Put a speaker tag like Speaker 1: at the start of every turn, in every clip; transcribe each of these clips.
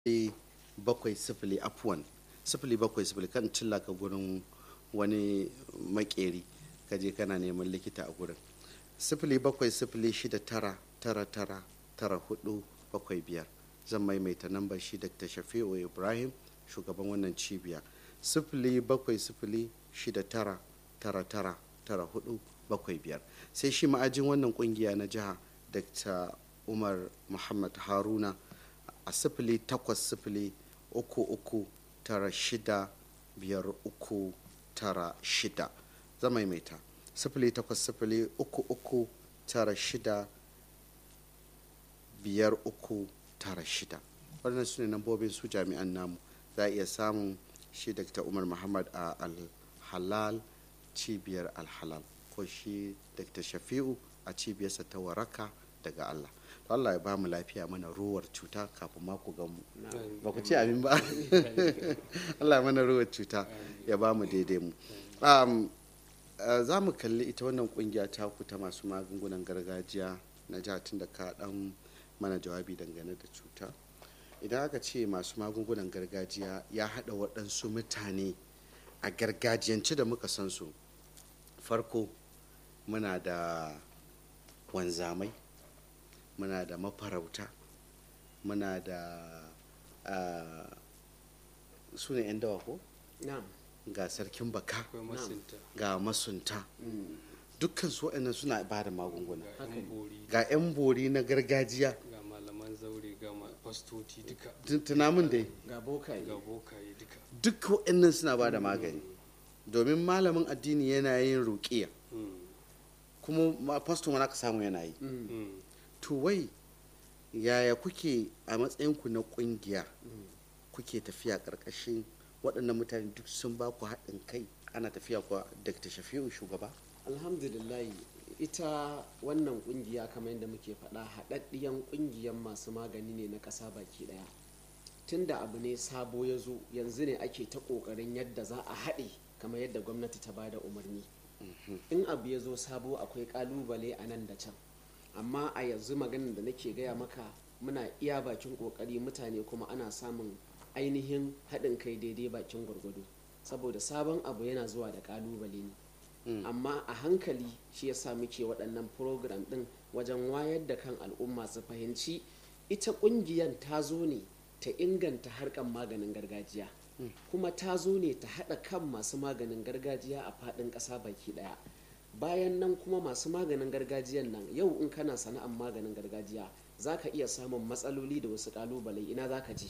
Speaker 1: bakwai sifili afuwan 070 kan cillaka gurin wani makeri kaje kana neman likita a gurin 07069999475 zan maimaita nambar shi Dr. Shafi'u Ibrahim shugaban wannan cibiya 07069999475 sai shi ma'ajin wannan kungiya na jiha Dr. Umar Muhammad Haruna a 08033965396 zan maimaita 08033965396 waɗannan su ne nambobin su jami'an namu. za a iya samun shi Dr. Umar Muhammad a Al-Halal cibiyar Al-Halal ko shi Dr. Shafi'u a cibiyarsa ta waraka daga Allah. to Allah ya ba mu lafiya mana ruwar cuta kafin ma ku gamu ba ku ce abin ba Allah ya mana ruwar cuta ya ba mu daidai mu. za mu kalli ita wannan kungiya ta ku ta masu magungunan gargajiya na jihar tun da ka dan mana jawabi dangane da cuta. Idan aka ce masu magungunan gargajiya ya haɗa waɗansu mutane a gargajiyance da muka san su. Farko muna da wanzamai, muna da mafarauta, muna da su ne 'yan dawa ko? Ga sarkin baka, ga masunta. Dukkan su waɗannan suna ba da magunguna. Ga 'yan bori na gargajiya,
Speaker 2: fastoti duka
Speaker 1: tunamin dai
Speaker 2: ga bokaye duka
Speaker 1: duk waɗannan suna ba da magani domin malamin addini yana yin ruƙiya kuma fasto mana ka samu yana yi. To wai yaya kuke a matsayinku na ƙungiya kuke tafiya ƙarƙashin waɗannan mutane duk sun ba ku haɗin kai ana tafiya kuwa Dr. Shafi'u shugaba?
Speaker 2: Alhamdulillah ita wannan kungiya kamar yadda muke faɗa haɗaɗɗiyan ƙungiyar masu magani ne na ƙasa baki ɗaya. Tunda abu ne sabo ya zo yanzu ne ake ta ƙoƙarin yadda za a haɗe kamar yadda gwamnati ta bada umarni. In abu ya zo sabo akwai ƙalubale a nan da can, amma a yanzu maganin da nake gaya maka muna iya bakin ƙoƙari mutane kuma ana samun ainihin haɗin kai daidai bakin gwargwado saboda sabon abu yana zuwa da ƙalubale ne. Amma a hankali shi yasa muke waɗannan program ɗin wajen wayar da kan al'umma su fahimci ita ƙungiyar ta zo ne ta inganta harkar maganin gargajiya kuma ta zo ne ta haɗa kan masu maganin gargajiya a faɗin ƙasa baki ɗaya. Bayan nan kuma masu maganin gargajiyan nan yau in kana sana'ar maganin gargajiya za ka iya samun matsaloli da wasu ƙalubale ina za ka je.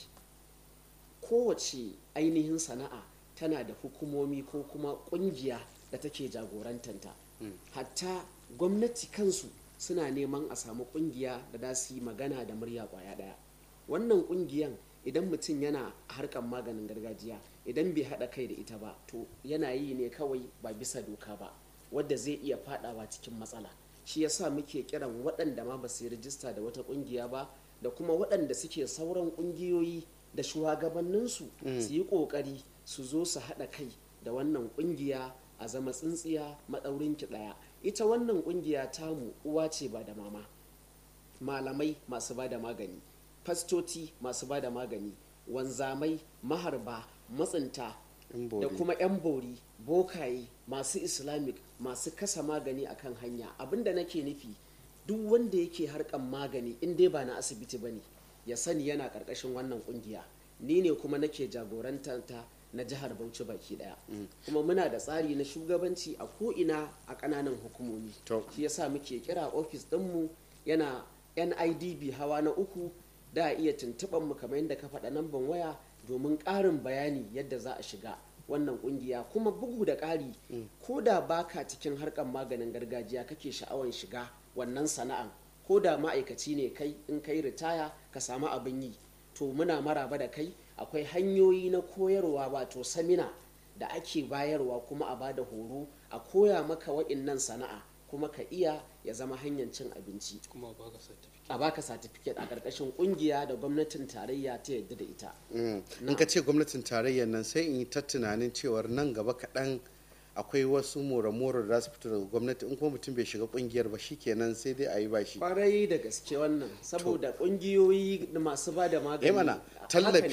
Speaker 2: Kowace ainihin sana'a tana da hukumomi ko kuma ƙungiya da take jagorantanta. Hatta gwamnati kansu suna neman a samu kungiya da za su yi magana da murya kwaya daya. Wannan kungiyan idan mutum yana harkar maganin gargajiya idan bai haɗa kai da ita ba to yana yi ne kawai ba bisa doka ba wadda zai iya fadawa cikin matsala. Shi yasa muke kiran waɗanda ma ba su yi rijista da wata kungiya ba da kuma waɗanda suke sauran kungiyoyi da shugabanninsu su yi ƙoƙari su zo su haɗa kai da wannan kungiya a zama tsintsiya maɗaurin ki ɗaya. Ita wannan ƙungiya tamu uwa ce ba da mama, malamai masu ba da magani, fastoti masu ba da magani, wanzamai, maharba, matsinta da kuma 'yan bori, bokaye, masu islamic, masu kasa magani akan hanya. Abinda nake nufi duk wanda yake harkan magani in dai ba na asibiti ba ne ya sani yana ƙarƙashin wannan ƙungiya. Ni ne kuma nake jagorantanta na jihar Bauchi baki daya. Kuma muna da tsari na shugabanci a ko'ina a ƙananan hukumomi. Shi yasa muke kira ofis ɗinmu yana NIDB hawa na 3 da iya tuntuɓar mu kamar yadda ka faɗa namban waya domin ƙarin bayani yadda za a shiga wannan ƙungiya. Kuma bugu da ƙari ko da baka cikin harkar maganin gargajiya kake sha'awar shiga wannan sana'an ko da ma'aikaci ne kai in kai ritaya ka samu abin yi to muna maraba da kai. Akwai hanyoyi na koyarwa wato samina da ake bayarwa kuma a bada horo a koya maka wa'innan sana'a kuma ka iya ya zama hanyar cin abinci kuma
Speaker 1: a baka certificate a ƙarƙashin ƙungiya da gwamnatin tarayya ta yadda da ita. In ka ce gwamnatin tarayyar nan sai in yi ta tunanin cewar nan gaba kaɗan akwai wasu more-more da za su fito daga gwamnati, in kuma mutum bai shiga kungiyar ba shikenan sai dai a yi bashi.
Speaker 2: kwarai da gaske wannan saboda kungiyoyi masu ba da magani
Speaker 1: tallafi